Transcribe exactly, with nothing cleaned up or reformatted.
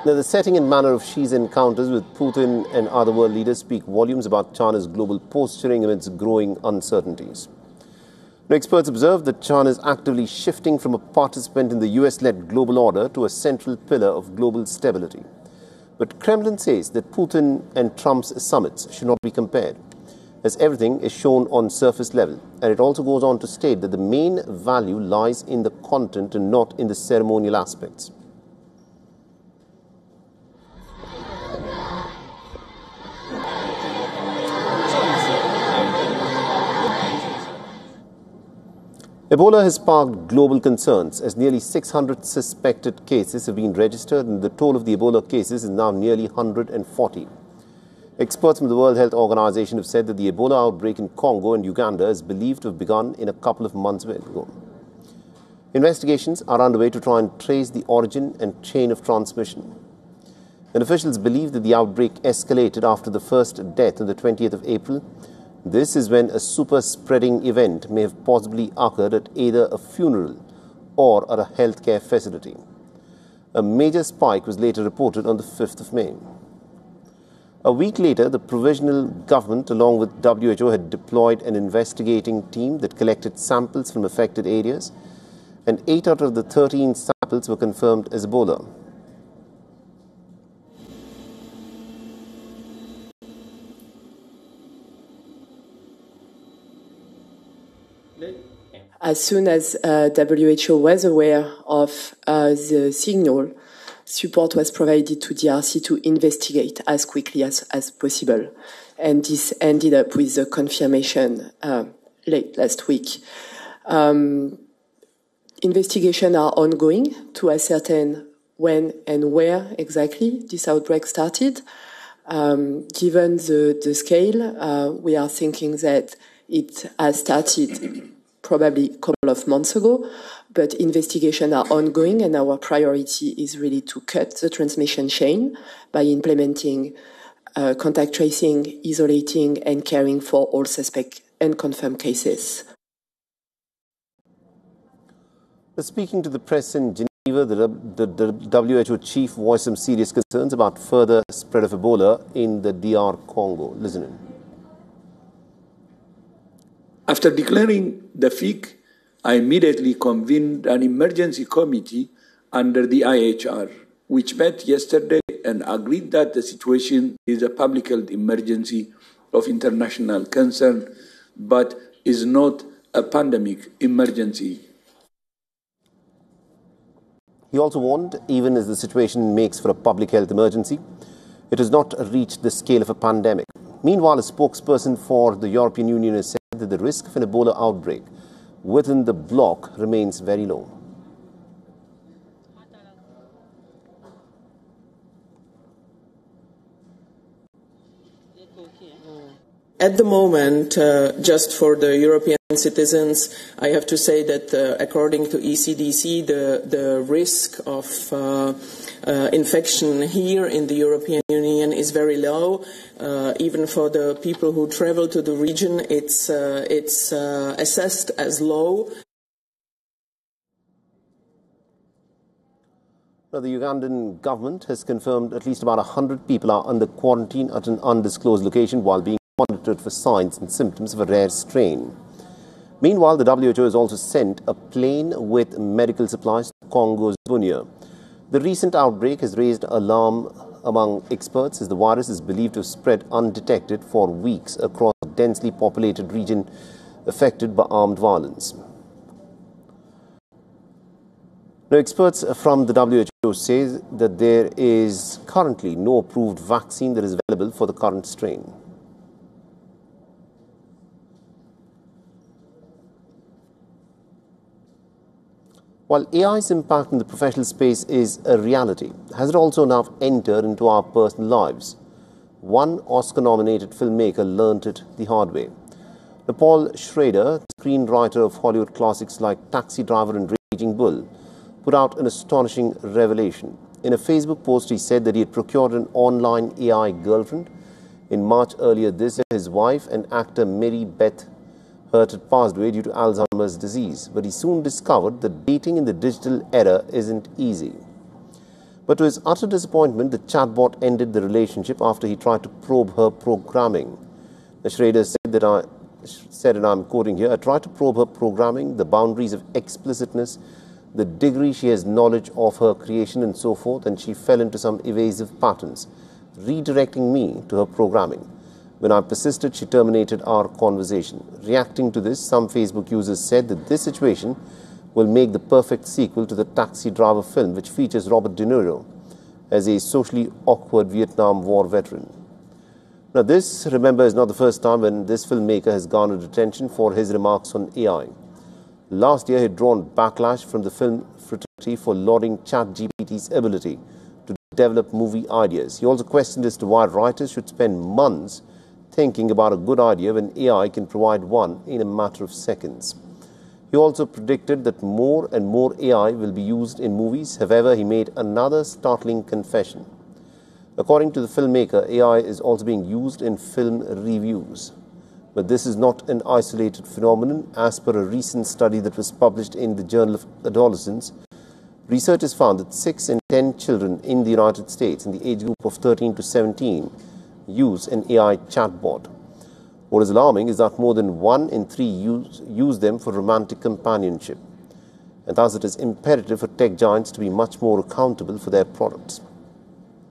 Now, the setting and manner of Xi's encounters with Putin and other world leaders speak volumes about China's global posturing amidst growing uncertainties. Now, experts observe that China is actively shifting from a participant in the U S-led global order to a central pillar of global stability. But Kremlin says that Putin and Trump's summits should not be compared, as everything is shown on surface level. And it also goes on to state that the main value lies in the content and not in the ceremonial aspects. Ebola has sparked global concerns as nearly six hundred suspected cases have been registered and the toll of the Ebola cases is now nearly one hundred forty. Experts from the World Health Organization have said that the Ebola outbreak in Congo and Uganda is believed to have begun in a couple of months ago. Investigations are underway to try and trace the origin and chain of transmission. And officials believe that the outbreak escalated after the first death on the twentieth of April. This is when a super-spreading event may have possibly occurred at either a funeral or at a healthcare facility. A major spike was later reported on the fifth of May. A week later, the provisional government, along with W H O, had deployed an investigating team that collected samples from affected areas, and eight out of the thirteen samples were confirmed as Ebola. As soon as uh, W H O was aware of uh, the signal, support was provided to D R C to investigate as quickly as, as possible. And this ended up with the confirmation uh, late last week. Um, investigations are ongoing to ascertain when and where exactly this outbreak started. Um, given the, the scale, uh, we are thinking that it has started probably a couple of months ago, but investigations are ongoing and our priority is really to cut the transmission chain by implementing uh, contact tracing, isolating and caring for all suspect and confirmed cases. Speaking to the press in Geneva, the, the, the W H O chief voiced some serious concerns about further spread of Ebola in the D R Congo. Listen in. After declaring the F I C, I immediately convened an emergency committee under the I H R, which met yesterday and agreed that the situation is a public health emergency of international concern, but is not a pandemic emergency. He also warned, even as the situation makes for a public health emergency, it has not reached the scale of a pandemic. Meanwhile, a spokesperson for the European Union has said that the risk of an Ebola outbreak within the bloc remains very low. At the moment, uh, just for the European citizens, I have to say that uh, according to E C D C, the, the risk of uh, uh, infection here in the European Union is very low. Uh, even for the people who travel to the region, it's, uh, it's uh, assessed as low. Now, the Ugandan government has confirmed at least about one hundred people are under quarantine at an undisclosed location while being monitored for signs and symptoms of a rare strain. Meanwhile, the W H O has also sent a plane with medical supplies to Congo's Bunia. The recent outbreak has raised alarm among experts as the virus is believed to have spread undetected for weeks across a densely populated region affected by armed violence. Now, experts from the W H O say that there is currently no approved vaccine that is available for the current strain. While A I's impact in the professional space is a reality, has it also now entered into our personal lives? One Oscar-nominated filmmaker learnt it the hard way. Now, Paul Schrader, screenwriter of Hollywood classics like Taxi Driver and Raging Bull, put out an astonishing revelation. In a Facebook post, he said that he had procured an online A I girlfriend. In March earlier this year, his wife and actor Mary Beth Hurt had passed away due to Alzheimer's disease, but he soon discovered that dating in the digital era isn't easy. But to his utter disappointment, the chatbot ended the relationship after he tried to probe her programming. The Schrader said that I said, and I'm quoting here, I tried to probe her programming, the boundaries of explicitness, the degree she has knowledge of her creation and so forth, and she fell into some evasive patterns, redirecting me to her programming. When I persisted, she terminated our conversation. Reacting to this, some Facebook users said that this situation will make the perfect sequel to the Taxi Driver film, which features Robert De Niro as a socially awkward Vietnam War veteran. Now this, remember, is not the first time when this filmmaker has garnered attention for his remarks on A I. Last year, he had drawn backlash from the film fraternity for lauding ChatGPT's ability to develop movie ideas. He also questioned as to why writers should spend months thinking about a good idea when A I can provide one in a matter of seconds. He also predicted that more and more A I will be used in movies. However, he made another startling confession. According to the filmmaker, A I is also being used in film reviews. But this is not an isolated phenomenon. As per a recent study that was published in the Journal of Adolescence, researchers found that six in ten children in the United States in the age group of thirteen to seventeen use an A I chatbot. What is alarming is that more than one in three use, use them for romantic companionship. And thus it is imperative for tech giants to be much more accountable for their products.